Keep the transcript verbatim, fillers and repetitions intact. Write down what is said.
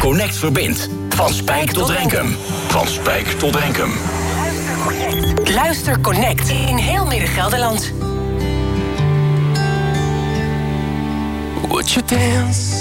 Connect verbindt. Van Spijk tot Renkum. Van Spijk tot Renkum. Luister Connect in heel Midden-Gelderland. Would you dance